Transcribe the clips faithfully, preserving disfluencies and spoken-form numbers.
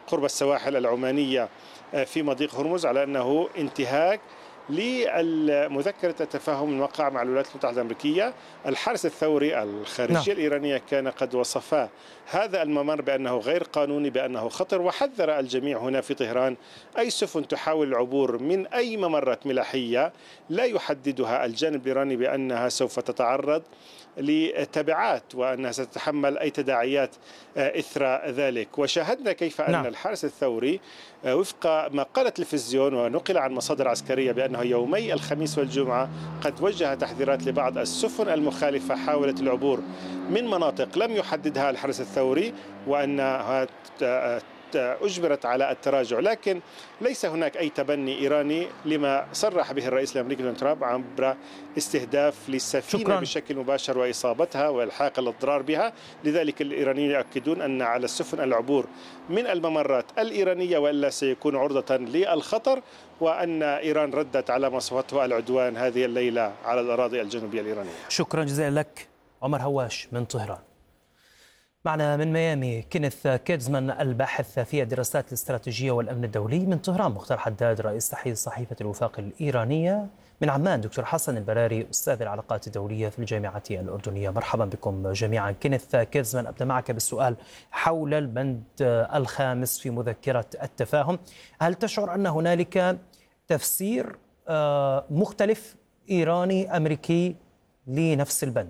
قرب السواحل العمانية في مضيق هرمز على أنه انتهاك لمذكرة التفاهم الموقعة مع الولايات المتحدة الأمريكية. الحرس الثوري الخارجية نعم. الإيرانية كان قد وصف هذا الممر بأنه غير قانوني، بأنه خطر، وحذر الجميع هنا في طهران أي سفن تحاول العبور من أي ممرات ملاحية لا يحددها الجانب الإيراني بأنها سوف تتعرض لتبعات وأنها ستتحمل أي تداعيات إثر ذلك. وشاهدنا كيف أن نعم. الحرس الثوري وفق ما قال التلفزيون ونقل عن مصادر عسكرية بأنه يومي الخميس والجمعة قد وجه تحذيرات لبعض السفن المخالفة حاولت العبور من مناطق لم يحددها الحرس الثوري وأنها أجبرت على التراجع، لكن ليس هناك أي تبني إيراني لما صرح به الرئيس الأمريكي دونالد ترامب عبر استهداف للسفينة شكرا. بشكل مباشر وإصابتها وإلحاق الأضرار بها. لذلك الإيرانيين يؤكدون أن على السفن العبور من الممرات الإيرانية وإلا سيكون عرضة للخطر، وأن إيران ردت على ما صفته العدوان هذه الليلة على الأراضي الجنوبية الإيرانية. شكرا جزيلا لك عمر هواش من طهران. معنا من ميامي كينيث كيدزمان الباحث في الدراسات الاستراتيجية والأمن الدولي. من طهران مختار حداد رئيس تحرير صحيفة الوفاق الإيرانية. من عمان دكتور حسن البراري أستاذ العلاقات الدولية في الجامعة الأردنية. مرحبا بكم جميعا. كينيث كيدزمان، أبدأ معك بالسؤال حول البند الخامس في مذكرة التفاهم. هل تشعر أن هنالك تفسير مختلف إيراني أمريكي لنفس البند؟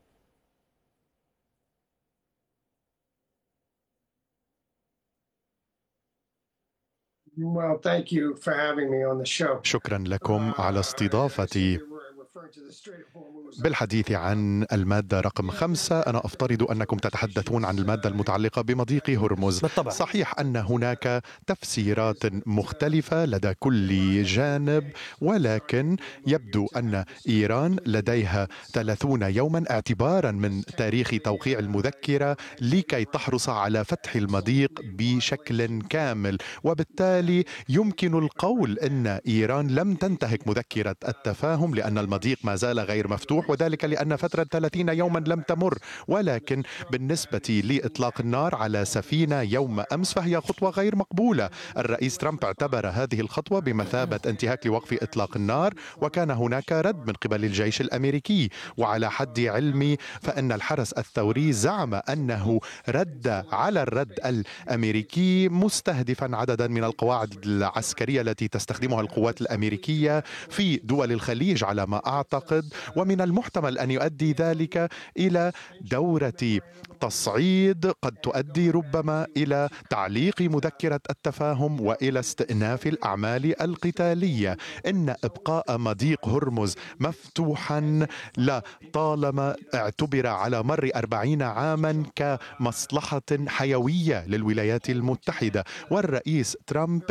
شكرا لكم على استضافتي. بالحديث عن المادة رقم خمسة، أنا أفترض أنكم تتحدثون عن المادة المتعلقة بمضيق هرمز. بالطبع. صحيح أن هناك تفسيرات مختلفة لدى كل جانب، ولكن يبدو أن إيران لديها ثلاثين يوما اعتبارا من تاريخ توقيع المذكرة لكي تحرص على فتح المضيق بشكل كامل، وبالتالي يمكن القول أن إيران لم تنتهك مذكرة التفاهم لأن المضيق ما زال غير مفتوح، وذلك لأن فترة ثلاثين يوما لم تمر. ولكن بالنسبة لإطلاق النار على سفينة يوم أمس فهي خطوة غير مقبولة. الرئيس ترامب اعتبر هذه الخطوة بمثابة انتهاك لوقف إطلاق النار، وكان هناك رد من قبل الجيش الأمريكي. وعلى حد علمي فإن الحرس الثوري زعم أنه رد على الرد الأمريكي مستهدفا عددا من القواعد العسكرية التي تستخدمها القوات الأمريكية في دول الخليج على ما أعتقد، ومن المحتمل أن يؤدي ذلك إلى دورة تصعيد قد تؤدي ربما إلى تعليق مذكرة التفاهم وإلى استئناف الأعمال القتالية. إن إبقاء مضيق هرمز مفتوحا لطالما اعتبر على مر أربعين عاما كمصلحة حيوية للولايات المتحدة، والرئيس ترامب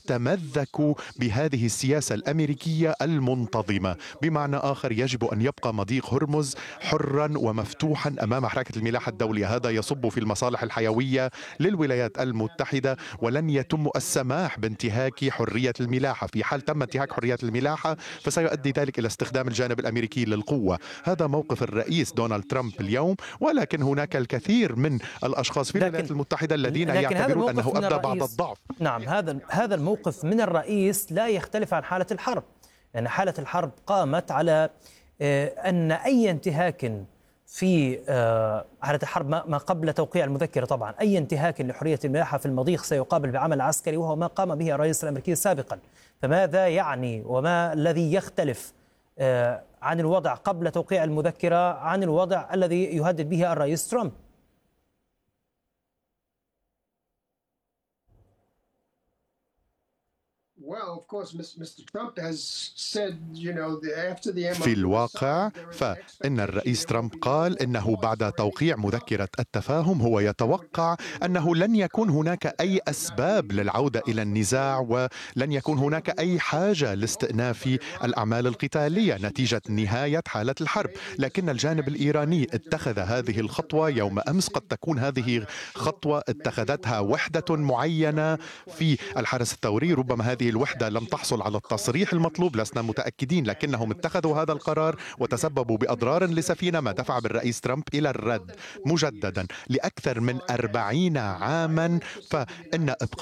يتمذك بهذه السياسة الأمريكية المنتظمة. بمعنى آخر يجب أن يبقى مضيق هرمز حرا ومفتوحا أمام حركة الملاحة الدولية. هذا يصب في المصالح الحيوية للولايات المتحدة، ولن يتم السماح بانتهاك حرية الملاحة. في حال تم انتهاك حرية الملاحة فسيؤدي ذلك إلى استخدام الجانب الأمريكي للقوة. هذا موقف الرئيس دونالد ترامب اليوم، ولكن هناك الكثير من الأشخاص في الولايات المتحدة الذين يعتبرون أنه أبدى بعض الضعف. نعم، هذا هذا الموقف من الرئيس لا يختلف عن حالة الحرب، لأن يعني حالة الحرب قامت على أن أي انتهاك في حالة الحرب ما قبل توقيع المذكرة، طبعا أي انتهاك لحرية الملاحة في المضيق سيقابل بعمل عسكري، وهو ما قام به الرئيس الأمريكي سابقا. فماذا يعني وما الذي يختلف عن الوضع قبل توقيع المذكرة عن الوضع الذي يهدد به الرئيس ترامب؟ في الواقع فإن الرئيس ترامب قال إنه بعد توقيع مذكرة التفاهم هو يتوقع أنه لن يكون هناك أي أسباب للعودة إلى النزاع، ولن يكون هناك أي حاجة لاستئناف الأعمال القتالية نتيجة نهاية حالة الحرب. لكن الجانب الإيراني اتخذ هذه الخطوة يوم أمس. قد تكون هذه خطوة اتخذتها وحدة معينة في الحرس الثوري، ربما هذه الوحدة لم تحصل على التصريح المطلوب، لسنا متأكدين، لكنهم اتخذوا هذا القرار وتسببوا بأضرار لسفينة، ما دفع بالرئيس ترامب إلى الرد مجددا لأكثر من أربعين عاما. فإن إبقاء